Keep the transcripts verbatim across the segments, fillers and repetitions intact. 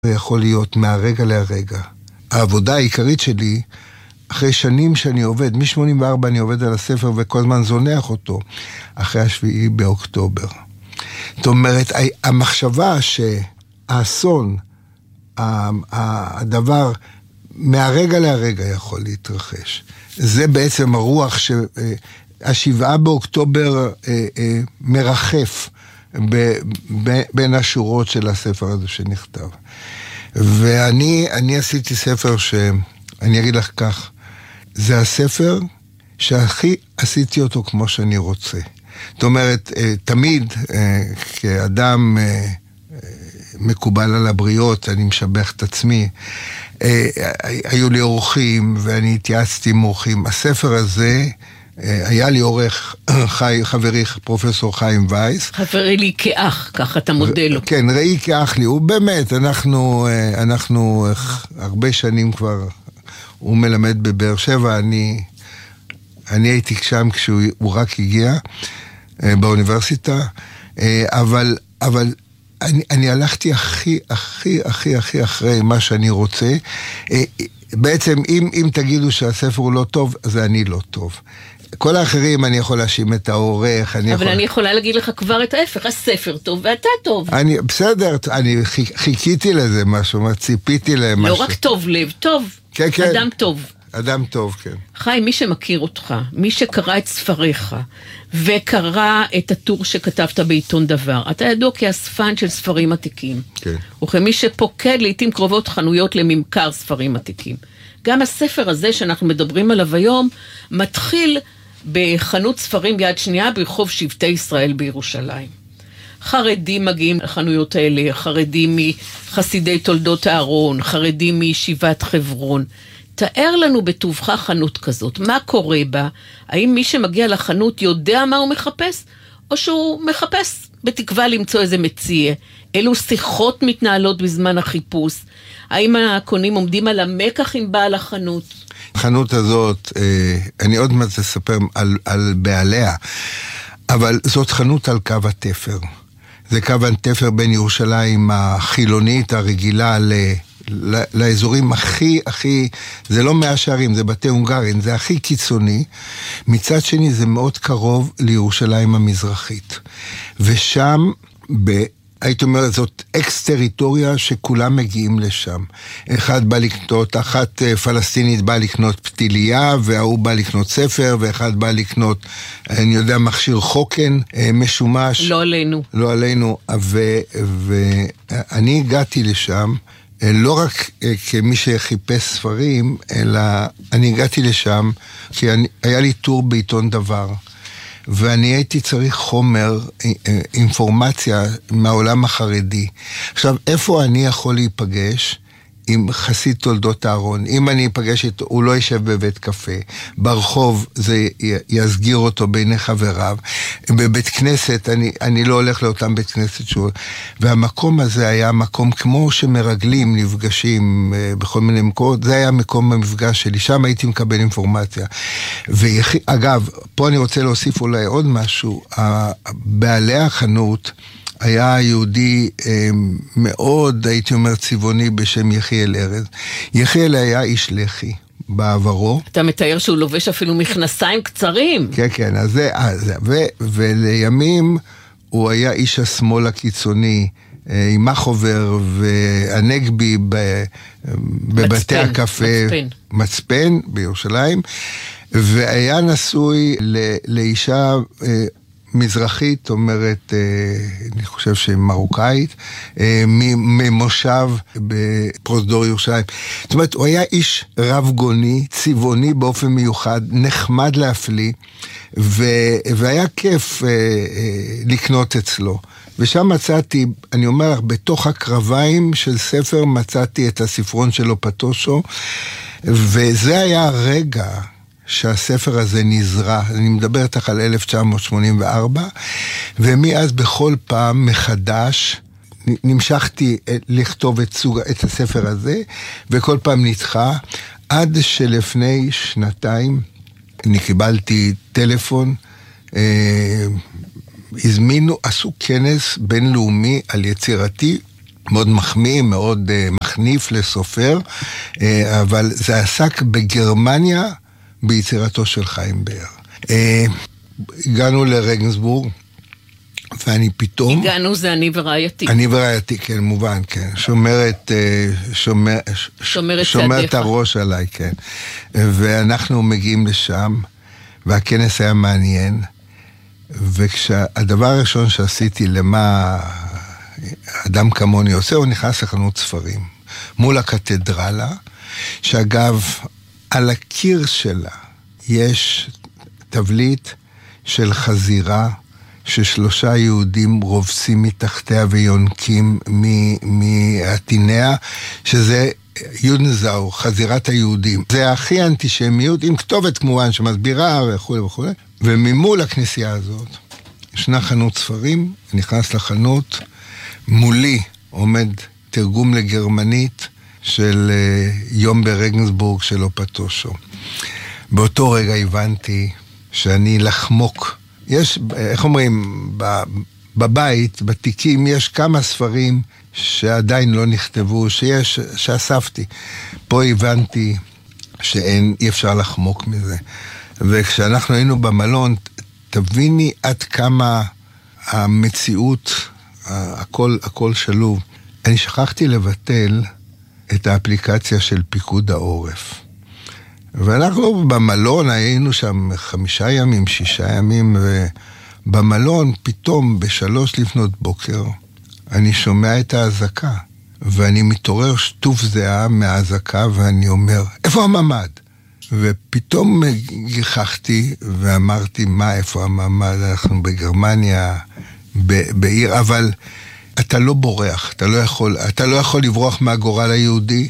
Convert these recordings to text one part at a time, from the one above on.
זה יכול להיות מהרגע להרגע. העבודה העיקרית שלי, אחרי שנים שאני עובד, מ-שמונים וארבע אני עובד על הספר וכל הזמן זונח אותו, אחרי השביעי באוקטובר. זאת אומרת, המחשבה שהאסון, הדבר מהרגע להרגע יכול להתרחש. זה בעצם הרוח שהשבעה באוקטובר מרחף בין השורות של הספר הזה שנכתב. ואני אני עשיתי ספר שאני אגיד לך כך, זה הספר שהכי עשיתי אותו כמו שאני רוצה. זאת אומרת, תמיד כאדם מקובל על הבריות, אני משבח את עצמי, היו לי אורחים ואני התייעצתי עם אורחים. הספר הזה, היה לי עורך חי, חברי פרופסור חיים וייס. חברי לי כאח, ככה אתה מודה לו. כן, ראי כאח לי, הוא באמת, אנחנו, אנחנו הרבה שנים כבר, הוא מלמד בבאר שבע, אני, אני הייתי שם כשהוא רק הגיע באוניברסיטה, אבל, אבל אני, אני הלכתי הכי, הכי, הכי, הכי אחרי מה שאני רוצה. בעצם, אם, אם תגידו שהספר הוא לא טוב, אז אני לא טוב. כל האחרים אני יכול להאשים את העורך. אני אבל יכול... אני יכולה להגיד לך כבר את ההפך, הספר טוב ואתה טוב. אני, בסדר, אני חיכיתי לזה משהו, ציפיתי למשהו. לא רק טוב לב, טוב. כן, כן. אדם טוב. אדם טוב, כן. חיים, מי שמכיר אותך, מי שקרא את ספריך, וקרא את הטור שכתבת בעיתון דבר, אתה ידוע כאספן של ספרים עתיקים. כן. וכמי שפוקד לעתים קרובות חנויות לממכר ספרים עתיקים. גם הספר הזה שאנחנו מדברים עליו היום, מתחיל בחנות ספרים יד שנייה ברחוב שבטי ישראל בירושלים. חרדים מגיעים לחנויות האלה, חרדים מחסידי תולדות הארון, חרדים מישיבת חברון. תאר לנו בטובך חנות כזאת, מה קורה בה? האם מי שמגיע לחנות יודע מה הוא מחפש? או שהוא מחפש בתקווה למצוא איזה מציע? אילו שיחות מתנהלות בזמן החיפוש? האם הקונים עומדים על המקח עם בעל החנות? החנות הזאת, אני עוד מעט אספר על, על בעליה, אבל זאת חנות על קו התפר. זה קו התפר בין ירושלים החילונית הרגילה ל... לאזורים הכי, הכי, זה לא מאה שערים, זה בתי הונגרין, זה הכי קיצוני. מצד שני, זה מאוד קרוב לירושלים המזרחית. ושם, ב, הייתי אומר, זאת אקס-טריטוריה שכולם מגיעים לשם. אחד בא לקנות, אחת פלסטינית בא לקנות פתיליה, והוא בא לקנות ספר, ואחד בא לקנות, אני יודע, מכשיר חוקן, משומש. לא עלינו. לא עלינו. ואני הגעתי לשם, לא רק כמי שחיפש ספרים, אלא אני הגעתי לשם, כי אני, היה לי טור בעיתון דבר, ואני הייתי צריך חומר, אינפורמציה מהעולם החרדי. עכשיו, איפה אני יכול להיפגש עם חסיד תולדות הארון? אם אני אפגש איתו, הוא לא יישב בבית קפה, ברחוב זה יסגיר אותו בעיני חבריו, בבית כנסת, אני, אני לא הולך לאותם בית כנסת שהוא, והמקום הזה היה מקום כמו שמרגלים נפגשים בכל מיני מקומות, זה היה מקום המפגש שלי, שם הייתי מקבל אינפורמציה. ואגב, פה אני רוצה להוסיף אולי עוד משהו, בעלי החנות, היה יהודי אה, מאוד, הייתי אומר, צבעוני בשם יחיאל ארז. יחיאל היה איש לחי בעברו. אתה מתאר שהוא לובש אפילו מכנסיים קצרים. כן, כן, אז זה, אז, ו, ולימים הוא היה איש השמאל הקיצוני, אה, עם מחובר והנגבי ב, בבתי מצפן, הקפה. מצפן. מצפן בירושלים, והיה נשוי ל, לאישה... אה, מזרחית, אומרת, אני חושב שהיא מרוקאית, ממושב בפרוזדור ירושלים. זאת אומרת, הוא היה איש רב גוני, צבעוני באופן מיוחד, נחמד להפליא, והיה כיף לקנות אצלו. ושם מצאתי, אני אומר לך, בתוך הקרביים של ספר מצאתי את הספרון שלו פטושו, וזה היה הרגע שהספר הזה נזרע, אני מדבר איתך על אלף תשע מאות שמונים וארבע, ומאז בכל פעם מחדש נמשכתי לכתוב את, סוג, את הספר הזה, וכל פעם נדחה, עד שלפני שנתיים אני קיבלתי טלפון, אה, הזמינו, עשו כנס בינלאומי על יצירתי, מאוד מחמיא, מאוד uh, מחניף לסופר, uh, אבל זה עסק בגרמניה ביצירתו של חיים באר. Uh, הגענו לרגנסבורג, ואני פתאום... הגענו זה אני ורעייתי. אני ורעייתי, כן, מובן, כן. שומרת, שומר, שומרת שומרת הראש עליי, כן. ואנחנו מגיעים לשם, והכנס היה מעניין, וכשהדבר הראשון שעשיתי למה אדם כמוני עושה, הוא נכנס לחנות ספרים, מול הקתדרלה, שאגב, על הקיר שלה יש תבליט של חזירה, ששלושה יהודים רובצים מתחתיה ויונקים מעטיניה, שזה יודנזאו, חזירת היהודים. זה הכי אנטישמיות, עם כתובת כמובן שמסבירה וכו' וכו'. וממול הכנסייה הזאת, ישנה חנות ספרים, נכנס לחנות, מולי עומד תרגום לגרמנית של יום ברגנסבורג של אופטושו. באותו רגע הבנתי שאני לחמוק, יש, איך אומרים, בבית, בתיקים, יש כמה ספרים שעדיין לא נכתבו, שיש, שאספתי. פה הבנתי שאין, אי אפשר לחמוק מזה. וכשאנחנו היינו במלון, תביני עד כמה המציאות, הכל, הכל שלוב. אני שכחתי לבטל את האפליקציה של פיקוד העורף. ואנחנו במלון היינו שם חמישה ימים, שישה ימים, ובמלון פתאום בשלוש לפנות בוקר אני שומע את ההזקה, ואני מתעורר שטוף זהה מההזקה, ואני אומר, איפה הממד? ופתאום גיחכתי ואמרתי, מה, איפה הממד? אנחנו בגרמניה, בעיר, אבל אתה לא בורח, אתה לא יכול, אתה לא יכול לברוח מהגורל היהודי.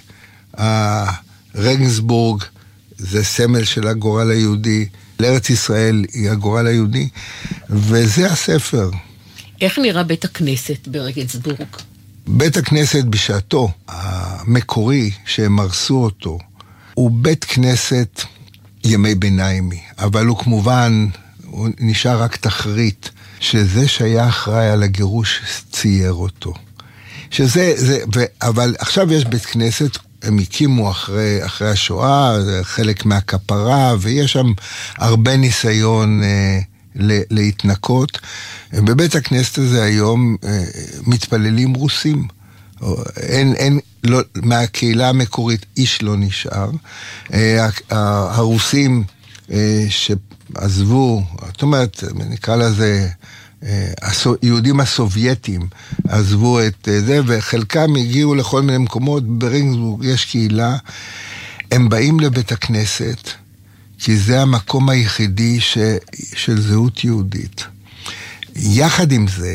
רגנסבורג זה סמל של הגורל היהודי, לארץ ישראל היא הגורל היהודי, וזה הספר. איך נראה בית הכנסת ברגנסבורג? בית הכנסת בשעתו, המקורי שהם הרסו אותו, הוא בית כנסת ימי ביניימי, אבל הוא כמובן, הוא נשאר רק תחרית, שזה שהיה אחראי על הגירוש צייר אותו. שזה, זה, ו, אבל עכשיו יש בית כנסת, הם הקימו אחרי, אחרי השואה, חלק מהכפרה, ויש שם הרבה ניסיון אה, להתנקות. בבית הכנסת הזה היום אה, מתפללים רוסים. אין, אין, לא, מהקהילה המקורית איש לא נשאר. אה, הרוסים אה, שעזבו, זאת אומרת, נקרא לזה, היהודים הסובייטים עזבו את זה, וחלקם הגיעו לכל מיני מקומות. ברגנסבורג יש קהילה, הם באים לבית הכנסת, כי זה המקום היחידי ש, של זהות יהודית. יחד עם זה,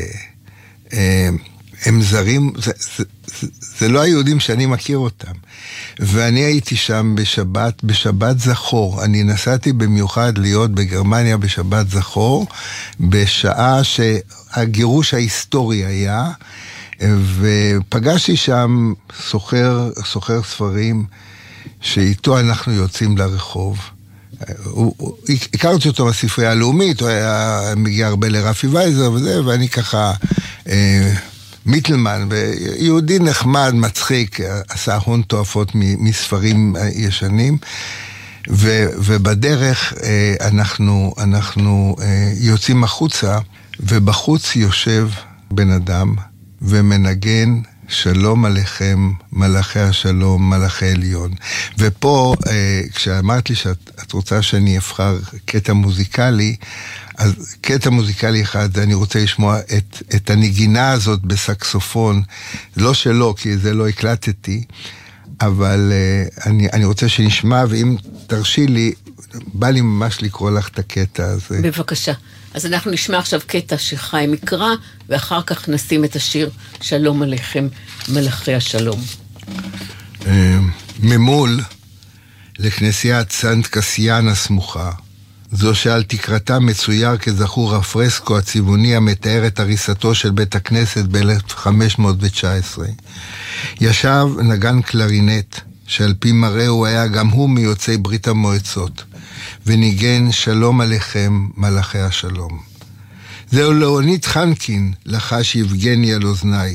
הם זרים, זה, זה, זה, זה לא היהודים שאני מכיר אותם. ואני הייתי שם בשבת, בשבת זכור. אני נסעתי במיוחד להיות בגרמניה בשבת זכור, בשעה שהגירוש ההיסטורי היה, ופגשתי שם סוחר, סוחר ספרים, שאיתו אנחנו יוצאים לרחוב. הוא, הוא, הכרתי אותו בספרייה הלאומית, הוא היה מגיע הרבה לרפי וייזר וזה, ואני ככה... אה, מיטלמן, יהודי נחמד, מצחיק, עשה הון תועפות מספרים ישנים, ו, ובדרך אנחנו, אנחנו יוצאים החוצה, ובחוץ יושב בן אדם ומנגן שלום עליכם, מלאכי השלום, מלאכי עליון. ופה, כשאמרת לי שאת רוצה שאני אבחר קטע מוזיקלי, אז קטע מוזיקלי אחד, אני רוצה לשמוע את, את הנגינה הזאת בסקסופון, לא שלו, כי זה לא הקלטתי, אבל uh, אני, אני רוצה שנשמע, ואם תרשי לי, בא לי ממש לקרוא לך את הקטע הזה. בבקשה. אז אנחנו נשמע עכשיו קטע שחיים יקרא, ואחר כך נשים את השיר שלום עליכם, מלאכי השלום. Uh, ממול לכנסיית סנט קסיאן הסמוכה, זו שעל תקרתה מצויר כזכור הפרסקו הצבעוני המתאר את הריסתו של בית הכנסת ב-אלף חמש מאות תשע עשרה. ישב נגן קלרינט, שעל פי מראה הוא היה גם הוא מיוצאי ברית המועצות, וניגן שלום עליכם מלאכי השלום. זהו לאונית חנקין לחש יבגני על אוזניי,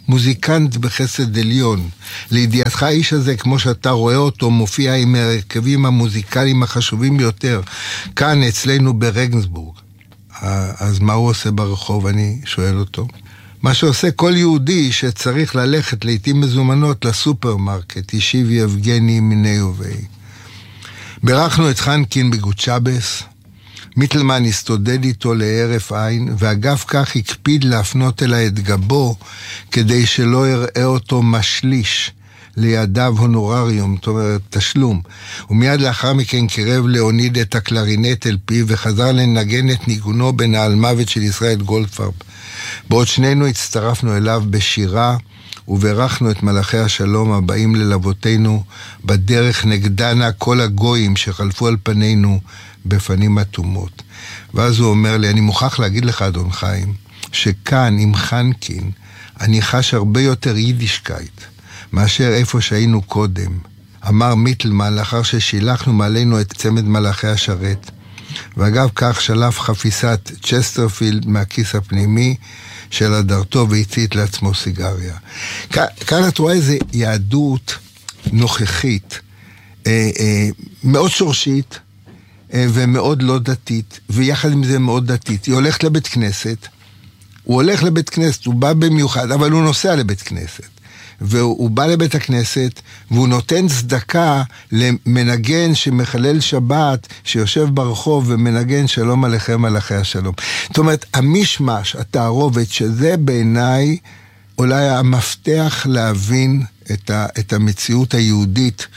מוזיקנט בחסד עליון. לידיעתך האיש הזה, כמו שאתה רואה אותו, מופיע עם הרכבים המוזיקליים החשובים ביותר, כאן אצלנו ברגנסבורג. אז מה הוא עושה ברחוב? אני שואל אותו. מה שעושה כל יהודי שצריך ללכת לעתים מזומנות לסופרמרקט, השיב יבגני מיני ובי. בירכנו את חנקין בגוצ'אבס, מיטלמן הסתודד איתו לערף עין, ואגב כך הקפיד להפנות אליי את גבו, כדי שלא יראה אותו משליש לידיו הונורריום, זאת אומרת תשלום. ומיד לאחר מכן קרב להוניד את הקלרינט אל פיו, וחזר לנגן את ניגונו בנעל מוות של ישראל גולדפרב. בעוד שנינו הצטרפנו אליו בשירה, וברכנו את מלאכי השלום הבאים ללוותינו בדרך נגדנה כל הגויים שחלפו על פנינו בפנים אטומות. ואז הוא אומר לי, אני מוכרח להגיד לך אדון חיים, שכאן עם חנקין אני חש הרבה יותר יידישקייט מאשר איפה שהיינו קודם. אמר מיטלמן לאחר ששילחנו מעלינו את צמד מלאכי השרת, ואגב כך שלף חפיסת צ'סטרפילד מהכיס הפנימי של הדרתו והצית לעצמו סיגריה. כאן, כאן את רואה איזה יהדות נוכחית, אה, אה, מאוד שורשית אה, ומאוד לא דתית, ויחד עם זה מאוד דתית. היא הולכת לבית כנסת, הוא הולך לבית כנסת, הוא בא במיוחד, אבל הוא נוסע לבית כנסת. והוא בא לבית הכנסת, והוא נותן צדקה למנגן שמחלל שבת, שיושב ברחוב ומנגן שלום עליכם מלאכי השלום. זאת אומרת, המשמש, התערובת, שזה בעיניי אולי המפתח להבין את, ה, את המציאות היהודית,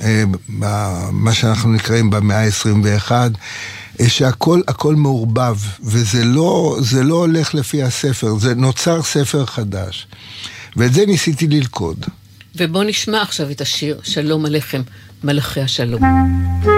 מה שאנחנו נקראים במאה ה-עשרים ואחת, שהכל הכל מעורבב, וזה לא, זה לא הולך לפי הספר, זה נוצר ספר חדש. ואת זה ניסיתי ללכוד. ובוא נשמע עכשיו את השיר שלום עליכם מלאכי השלום.